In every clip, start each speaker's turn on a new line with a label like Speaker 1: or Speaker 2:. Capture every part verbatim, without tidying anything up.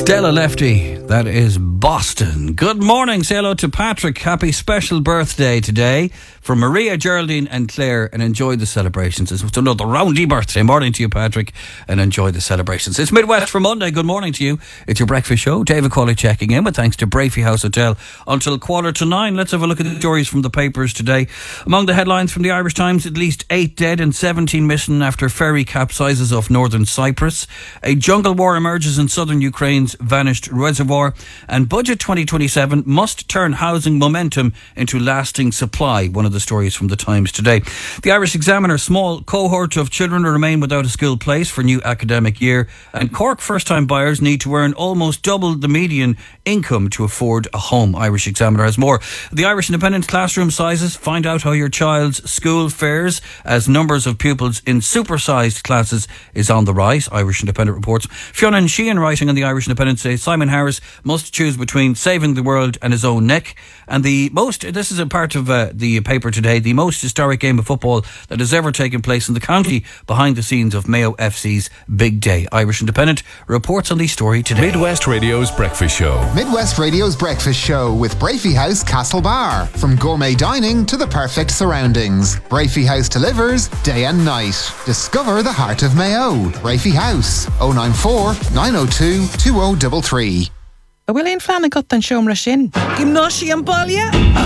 Speaker 1: Stella Lefty, that is Boston. Good morning, say hello to Patrick. Happy special birthday today from Maria, Geraldine and Claire, and enjoy the celebrations. It's another roundy birthday. Morning to you, Patrick, and enjoy the celebrations. It's Midwest for Monday. Good morning to you. It's your breakfast show. David Cawley checking in with thanks to Brafey House Hotel until quarter to nine. Let's have a look at the stories from the papers today. Among the headlines from the Irish Times, at least eight dead and seventeen missing after ferry capsizes off northern Cyprus. A jungle war emerges in southern Ukraine's vanished reservoir, and Budget twenty twenty-seven must turn housing momentum into lasting supply. One of the stories from the Times today. The Irish Examiner, small cohort of children remain without a school place for new academic year, and Cork first-time buyers need to earn almost double the median income to afford a home. Irish Examiner has more. The Irish Independent classroom sizes. Find out how your child's school fares as numbers of pupils in supersized classes is on the rise. Irish Independent reports. Fiona and Sheehan, writing in the Irish Independent, says Simon Harris must choose between saving the world and his own neck. And the most, this is a part of uh, the paper today, the most historic game of football that has ever taken place in the county behind the scenes of Mayo F C's big day. Irish Independent reports on the story today.
Speaker 2: Midwest Radio's Breakfast Show.
Speaker 3: Midwest Radio's Breakfast Show with Brafey House Castlebar. From gourmet dining to the perfect surroundings, Brafey House delivers day and night. Discover the heart of Mayo. Brafey House, oh nine four, nine oh two, two oh three three.
Speaker 4: A bhfuil éon fleanna got an seomra sin. Gymnáisi an baile?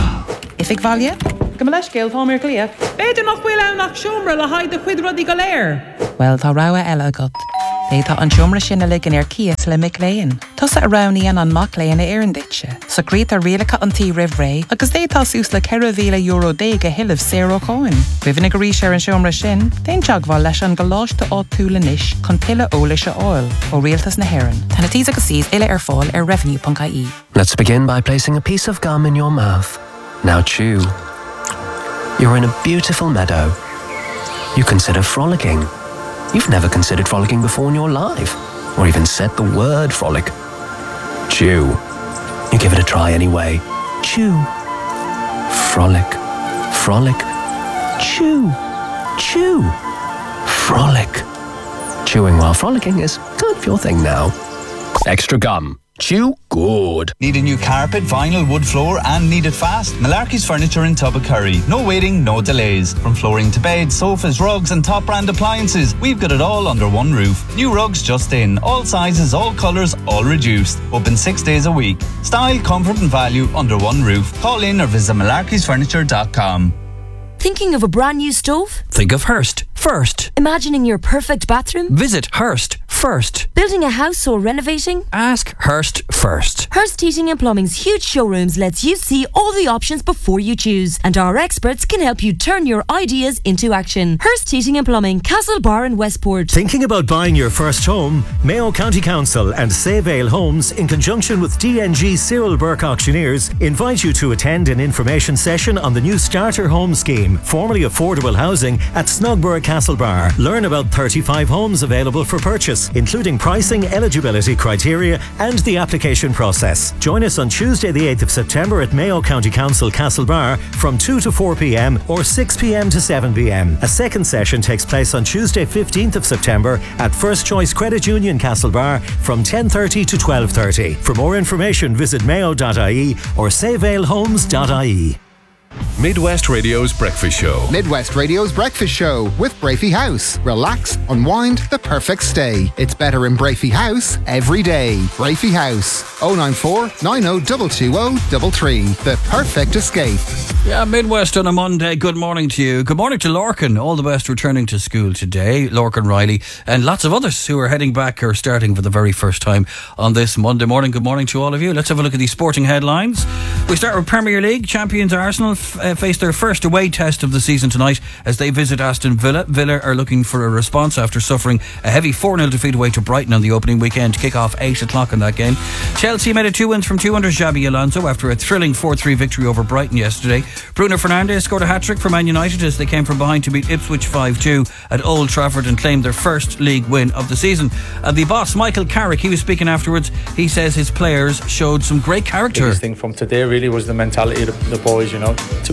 Speaker 4: If ag bhaile? Go leis céil tá mé clia. Beidir nach bhfuil ann nach seomra le haid de chuid rudí go léir. Well, tá rogha eile agat. Bé tá an seomra sin a ligean ar cias le mic léin. Tusa a rognaíonn an mac léin a éirinditse. So grét a rialacha an tí rih ré, agus dé tá sús le ceithre mhíle euro déige hiileh zéro cáin. Rihanna go ríis ar an seomra sin, déon teagmháil leis an goláiste á túla níis chun tuile ólaise áil ó rialtas na hÉireann. Tána tíos agus síos ile ar fáil ar revenue dot I E.
Speaker 5: Let's begin by placing a piece of gum in your mouth. Now chew. You're in a beautiful meadow. You consider frolicking. You've never considered frolicking before in your life, or even said the word frolic. Chew. You give it a try anyway. Chew. Frolic. Frolic. Chew. Chew. Frolic. Chewing while frolicking is kind of your thing now. Extra gum. Chew good.
Speaker 6: Need a new carpet, vinyl, wood floor and need it fast? Malarkey's Furniture in Tubbacurry. No waiting, no delays. From flooring to beds, sofas, rugs and top brand appliances, we've got it all under one roof. New rugs just in. All sizes, all colours, all reduced. Open six days a week. Style, comfort and value under one roof. Call in or visit malarkeys furniture dot com.
Speaker 7: Thinking of a brand new stove?
Speaker 1: Think of Hearst first.
Speaker 7: Imagining your perfect bathroom?
Speaker 1: Visit Hearst first.
Speaker 7: Building a house or renovating?
Speaker 1: Ask Hearst first.
Speaker 7: Hearst Heating and Plumbing's huge showrooms lets you see all the options before you choose, and our experts can help you turn your ideas into action. Hearst Heating and Plumbing, Castlebar and Westport.
Speaker 8: Thinking about buying your first home? Mayo County Council and Save Ale Homes, in conjunction with D N G Cyril Burke Auctioneers, invite you to attend an information session on the new Starter Home Scheme, formerly affordable housing, at Snugborough Castlebar. Learn about thirty-five homes available for purchase, including pricing, eligibility criteria and the application process. Join us on Tuesday the eighth of September at Mayo County Council Castlebar from two to four p m or six p m to seven p m. A second session takes place on Tuesday fifteenth of September at First Choice Credit Union Castlebar from ten thirty to twelve thirty. For more information, visit mayo dot I E or save ale homes dot I E.
Speaker 2: Midwest Radio's Breakfast Show.
Speaker 3: Midwest Radio's Breakfast Show with Brafey House. Relax, unwind, the perfect stay. It's better in Brafey House every day. Brafey House, oh nine four, nine oh two two oh three three. The perfect escape.
Speaker 1: Yeah, Midwest on a Monday. Good morning to you. Good morning to Lorcan. All the best returning to school today. Lorcan Riley and lots of others who are heading back or starting for the very first time on this Monday morning. Good morning to all of you. Let's have a look at these sporting headlines. We start with Premier League. Champions Arsenal f- uh, face their first away test of the season tonight as they visit Aston Villa. Villa are looking for a response after suffering a heavy four nil defeat away to Brighton on the opening weekend. Kick off eight o'clock in that game. Chelsea made it two wins from two under Xabi Alonso after a thrilling four three victory over Brighton yesterday. Bruno Fernandes scored a hat-trick for Man United as they came from behind to beat Ipswich five two at Old Trafford and claimed their first league win of the season. And the boss, Michael Carrick, he was speaking afterwards. He says his players showed some great character.
Speaker 9: The biggest thing from today really was the mentality of the boys, you know, to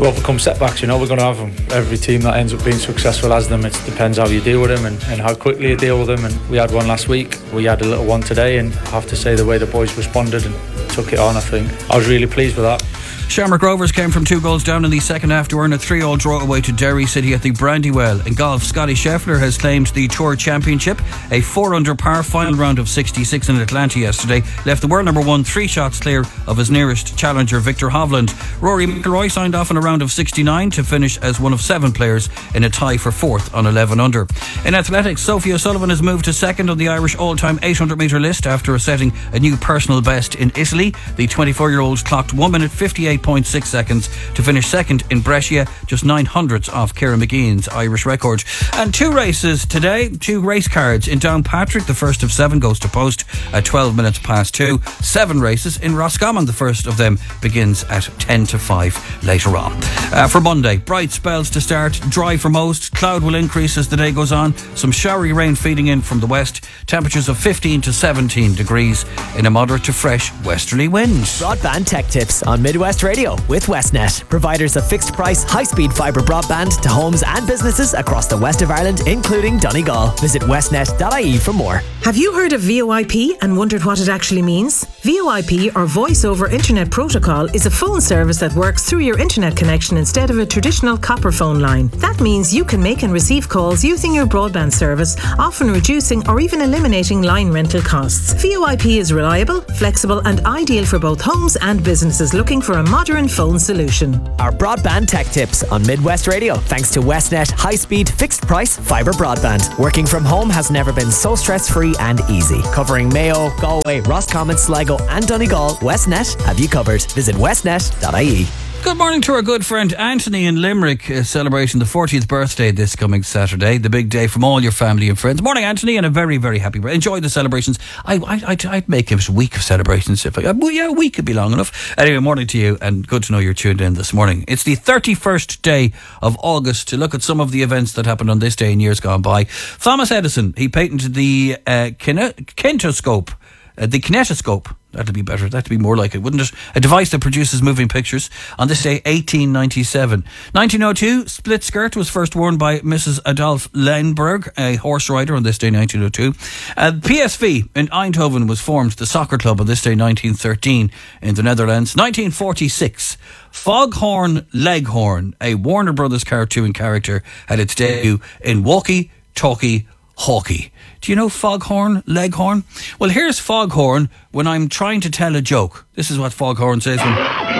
Speaker 9: to overcome setbacks. You know, we're going to have them. Every team that ends up being successful has them. It depends how you deal with them and, and how quickly you deal with them. And we had one last week. We had a little one today, and I have to say the way the boys responded and took it on, I think I was really pleased with that.
Speaker 1: Shamrock Rovers came from two goals down in the second half to earn a three all draw away to Derry City at the Brandywell. In golf, Scotty Scheffler has claimed the Tour Championship. A four under par final round of sixty-six in Atlanta yesterday left the world number one three shots clear of his nearest challenger, Victor Hovland. Rory McIlroy signed off in a round of sixty-nine to finish as one of seven players in a tie for fourth on eleven under. In athletics, Sophie O'Sullivan has moved to second on the Irish all-time eight hundred metre list after setting a new personal best in Italy. The twenty-four-year-old clocked one minute fifty-eight point six seconds to finish second in Brescia, just nine hundredths off Ciara McGeehan's Irish record. And two races today, two race cards in Downpatrick. The first of seven goes to post at twelve minutes past two. Seven races in Roscommon. The first of them begins at ten to five later on. Uh, for Monday, bright spells to start, dry for most. Cloud will increase as the day goes on. Some showery rain feeding in from the west. Temperatures of fifteen to seventeen degrees in a moderate to fresh westerly wind.
Speaker 10: Broadband Tech Tips on Midwest Radio with Westnet, providers of fixed price, high speed fibre broadband to homes and businesses across the west of Ireland, including Donegal. Visit westnet dot I E for more.
Speaker 11: Have you heard of V O I P and wondered what it actually means? V O I P, or Voice over Internet Protocol, is a phone service that works through your internet connection instead of a traditional copper phone line. That means you can make and receive calls using your broadband service, often reducing or even eliminating line rental costs. V O I P is reliable, flexible and ideal for both homes and businesses looking for a modern phone solution.
Speaker 10: Our Broadband Tech Tips on Midwest Radio, thanks to Westnet high-speed, fixed-price fibre broadband. Working from home has never been so stress-free and easy. Covering Mayo, Galway, Roscommon, Sligo and Donegal, Westnet have you covered. Visit westnet dot I E.
Speaker 1: Good morning to our good friend Anthony in Limerick, uh, celebrating the fortieth birthday this coming Saturday. The big day from all your family and friends. Morning, Anthony, and a very, very happy birthday. Enjoy the celebrations. I, I, I'd, I'd make it a week of celebrations. If I, well, yeah, a week could be long enough. Anyway, morning to you, and good to know you're tuned in this morning. It's the thirty-first day of August to look at some of the events that happened on this day in years gone by. Thomas Edison, he patented the uh, kinetoscope. Uh, the kinetoscope, that'd be better, that'd be more like it, wouldn't it? A device that produces moving pictures. On this day, eighteen ninety-seven. nineteen oh two, split skirt was first worn by Missus Adolphe Leinberg, a horse rider, on this day, nineteen oh two. Uh, P S V in Eindhoven was formed, the soccer club, on this day, nineteen thirteen, in the Netherlands. nineteen forty-six, Foghorn Leghorn, a Warner Brothers cartoon character, had its debut in Walkie Talkie Hawkie. Do you know Foghorn Leghorn? Well, here's Foghorn when I'm trying to tell a joke. This is what Foghorn says when...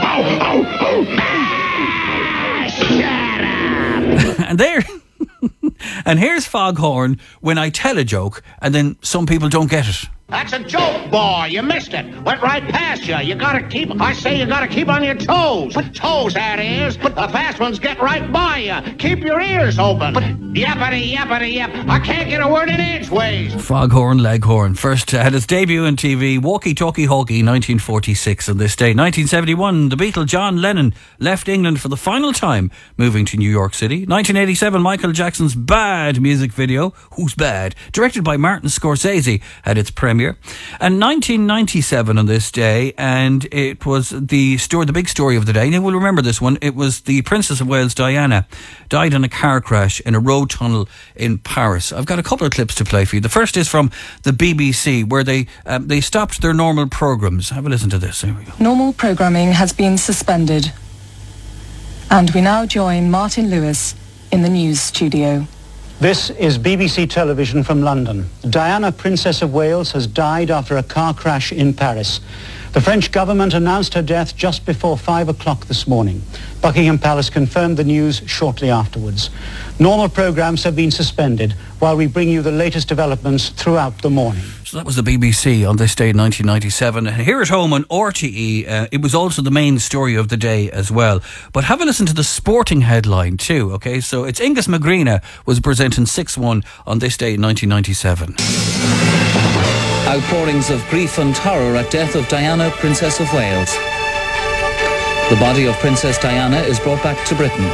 Speaker 1: and there... and here's Foghorn when I tell a joke and then some people don't get it.
Speaker 12: That's a joke, boy. You missed it. Went right past you. You gotta keep, I say you gotta keep on your toes. But toes, that is. But the fast ones get right by you. Keep your ears open. But yappity, yappity, yap. I can't get a word in edgeways.
Speaker 1: Foghorn Leghorn first uh, had its debut on T V. Walkie Talkie Hawkie, nineteen forty-six on this day. nineteen seventy-one, the Beatle John Lennon left England for the final time, moving to New York City. nineteen eighty-seven, Michael Jackson's Bad music video, Who's Bad, directed by Martin Scorsese, had its premiere. And nineteen ninety-seven on this day, and it was the story, the big story of the day. And you will remember this one. It was the Princess of Wales, Diana, died in a car crash in a road tunnel in Paris. I've got a couple of clips to play for you. The first is from the B B C, where they um, they stopped their normal programmes. Have a listen to this. Here we go.
Speaker 13: Normal programming has been suspended. And we now join Martin Lewis in the news studio.
Speaker 14: This is B B C Television from London. Diana, Princess of Wales, has died after a car crash in Paris. The French government announced her death just before five o'clock this morning. Buckingham Palace confirmed the news shortly afterwards. Normal programmes have been suspended while we bring you the latest developments throughout the morning.
Speaker 1: So that was the B B C on this day in nineteen ninety-seven. And here at home on R T E, uh, it was also the main story of the day as well. But have a listen to the sporting headline too, okay? So it's Ingus Magrina was presenting six one on this day in nineteen ninety-seven.
Speaker 15: Outpourings of grief and horror at death of Diana, Princess of Wales. The body of Princess Diana is brought back to Britain.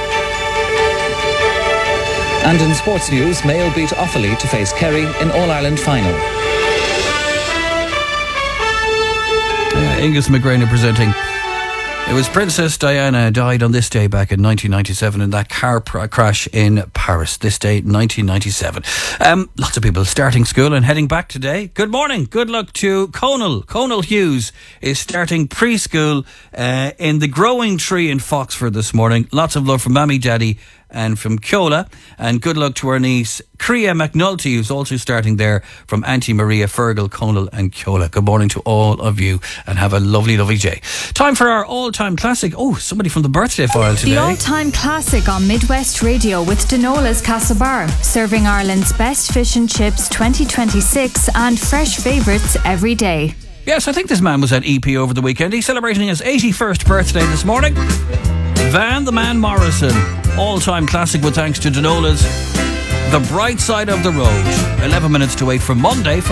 Speaker 15: And in sports news, Mayo beat Offaly to face Kerry in All-Ireland final.
Speaker 1: Yeah, Ingus Magrina presenting It was Princess Diana died on this day back in nineteen ninety-seven in that car pr- crash in Paris. This day, nineteen ninety-seven. Um, lots of people starting school and heading back today. Good morning. Good luck to Conal. Conal Hughes is starting preschool uh, in the Growing Tree in Foxford this morning. Lots of love from Mammy, Daddy and from Ceola. And good luck to our niece, Crea McNulty, who's also starting there from Auntie Maria, Fergal, Conal and Ceola. Good morning to all of you and have a lovely, lovely day. Time for our all-time classic. Oh, somebody from the birthday file today.
Speaker 16: The all-time classic on Midwest Radio with Denola's Castlebar, serving Ireland's best fish and chips twenty twenty-six and fresh favourites every day.
Speaker 1: Yes, I think this man was at E P over the weekend. He's celebrating his eighty-first birthday this morning. Van the Man Morrison, all-time classic with thanks to Denola's The Bright Side of the Road. eleven minutes to eight from Monday.